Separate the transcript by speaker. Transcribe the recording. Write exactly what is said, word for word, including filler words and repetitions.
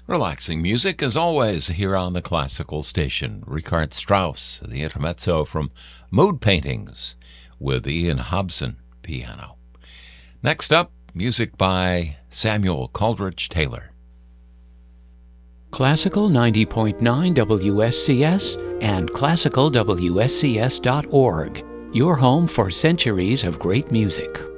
Speaker 1: Relaxing music, as always, here on the Classical Station. Richard Strauss, the intermezzo from Mood Paintings with Ian Hobson, piano. Next up, music by Samuel Coleridge Taylor.
Speaker 2: Classical ninety point nine W S C S and classical W S C S dot org, your home for centuries of great music.